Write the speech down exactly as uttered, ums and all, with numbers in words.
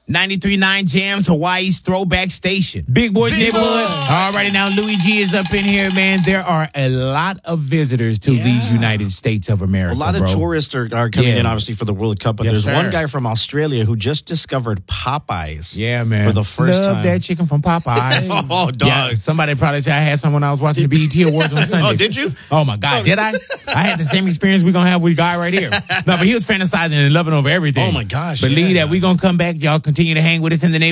ninety-three point nine Jams, Hawaii's throwback station. Big Boys Big Neighborhood. Boy. All righty, now Louis G is up in here, man. There are a lot of visitors to Yeah. these United States of America, A lot bro. of tourists are, are coming Yeah. in, obviously, for the World Cup. But Yes, there's sir. one guy from Australia who just discovered Popeyes. Yeah, man. For the first Love time. that chicken from Popeyes. Oh, dog. Yeah, somebody probably said I had some when I was watching the B E T Awards on Sunday. Oh, did you? Oh, my God. Did I? I had the same experience we're going to have with guy right here. No, but he was fantasizing and loving over everything. Oh, my gosh, Believe yeah. that we're going to come back. Y'all continue to hang with us in the neighborhood.